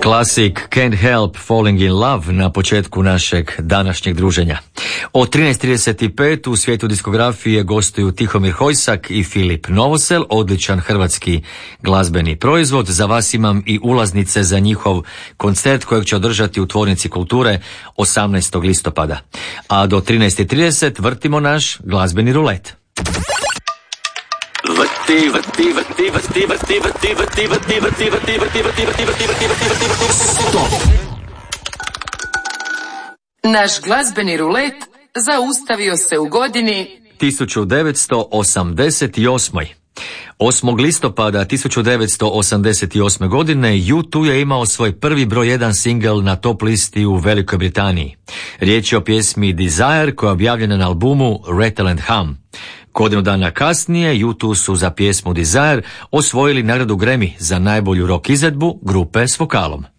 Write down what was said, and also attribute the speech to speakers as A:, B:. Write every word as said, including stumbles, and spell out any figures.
A: Klasik Can't Help Falling in Love na početku našeg današnjeg druženja. Od trinaest trideset pet u svijetu diskografije gostuju Tihomir Hojsak i Filip Novosel, odličan hrvatski glazbeni proizvod. Za vas imam i ulaznice za njihov koncert kojeg će održati u Tvornici kulture osamnaestog listopada. A do trinaest trideset vrtimo naš glazbeni rulet. Vrti, vrti, vrti, vrti, vrti, vrti, vrti, vrti, vrti, vrti, vrti, vrti, vrti, vrti, vrti, vrti, vrti, stop.
B: Naš glazbeni rulet zaustavio se u godini
A: tisuću devetsto osamdeset osam. osmog listopada tisuću devetsto osamdeset osme. godine U dva je imao svoj prvi broj jedan singl na top listi u Velikoj Britaniji. Riječ je o pjesmi Desire koja je objavljena na albumu Rattle and Hum. Godinu dana kasnije U dva su za pjesmu Desire osvojili nagradu Grammy za najbolju rock izvedbu grupe s vokalom.